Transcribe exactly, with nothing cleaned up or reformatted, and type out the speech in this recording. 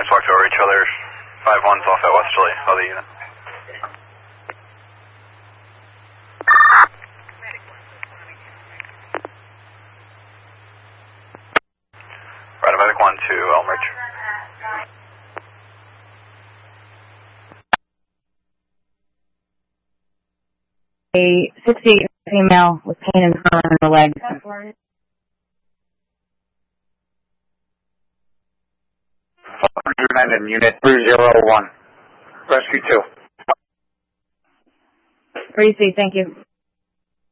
units walked over each other. five one's off at Westerly, other unit. Right, medic one to Elm Ridge. A sixty-eight female with pain in her and her legs. Men in unit three zero one. Rescue two. three C, thank you.